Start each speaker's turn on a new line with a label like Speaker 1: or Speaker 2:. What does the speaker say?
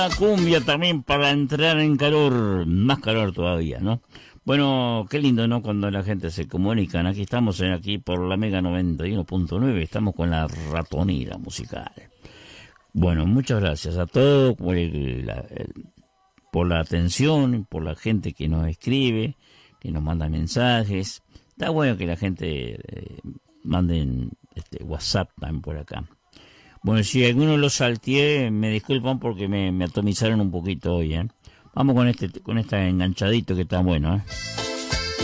Speaker 1: La cumbia también para entrar en calor, más calor todavía, ¿no? Bueno, qué lindo, ¿no? Cuando la gente se comunica. Aquí estamos, aquí por la Mega 91.9, estamos con la ratonera musical. Bueno, muchas gracias a todos por la atención, por la gente que nos escribe, que nos manda mensajes. Está bueno que la gente manden WhatsApp también por acá. Bueno, si alguno lo salteé, me disculpan porque me atomizaron un poquito hoy, ¿eh? Vamos con este enganchadito que está bueno, ¿eh?